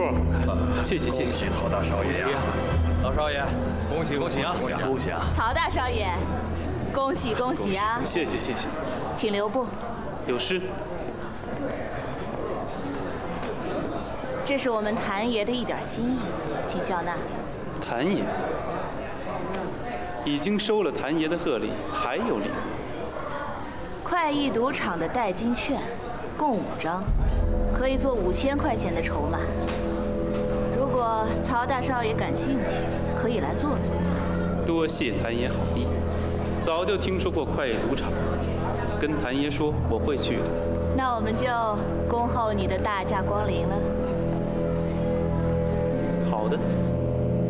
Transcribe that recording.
谢谢谢谢， 恭喜曹大少爷呀！ 老少爷，恭喜恭喜啊！ 恭喜啊！ 曹大少爷，恭喜恭喜啊！ 谢谢谢谢， 请留步。 有事。 这是我们谭爷的一点心意，请笑纳。 谭爷已经收了谭爷的贺礼，还有礼物。 快意赌场的代金券，共5张，可以做5000块钱的筹码。如果曹大少爷感兴趣，可以来坐坐。 多谢谭爷好意，早就听说过快意赌场，跟谭爷说我会去的。 那我们就恭候你的大驾光临了。 好的。